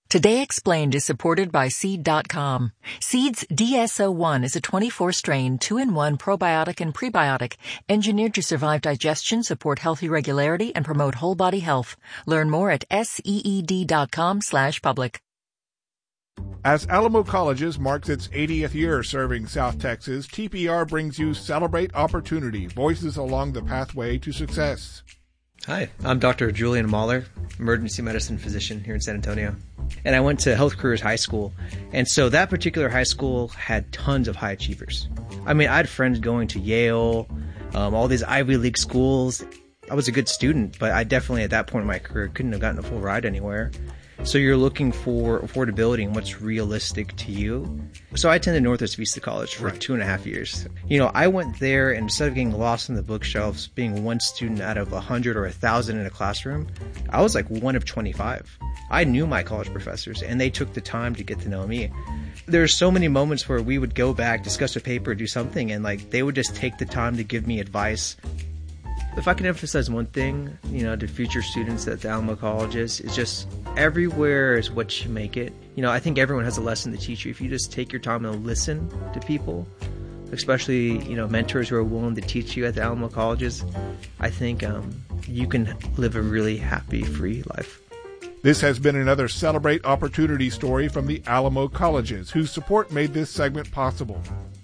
Today Explained is supported by Seed.com. Seed's DSO1 is a 24-strain, 2-in-1 probiotic and prebiotic, engineered to survive digestion, support healthy regularity, and promote whole body health. Learn more at SEED.com/public. As Alamo Colleges marks its 80th year serving South Texas, TPR brings you Celebrate Opportunity, Voices Along the Pathway to Success. Hi, I'm Dr. Julian Mahler, emergency medicine physician here in San Antonio. And I went to Health Careers High School. And so that particular high school had tons of high achievers. I mean, I had friends going to Yale, all these Ivy League schools. I was a good student, but I definitely at that point in my career couldn't have gotten a full ride anywhere. So you're looking for affordability and what's realistic to you. So I attended Northwest Vista College for 2.5 years. You know, I went there and instead of getting lost in the bookshelves, being one student out of 100 or 1,000 in a classroom, I was like one of 25. I knew my college professors and they took the time to get to know me. There's so many moments where we would go back, discuss a paper, do something, and like they would just take the time to give me advice. If I could emphasize one thing, you know, to future students at the Alamo Colleges, is just everywhere is what you make it. You know, I think everyone has a lesson to teach you. If you just take your time and listen to people, especially, you know, mentors who are willing to teach you at the Alamo Colleges, I think you can live a really happy, free life. This has been another Celebrate Opportunity story from the Alamo Colleges, whose support made this segment possible.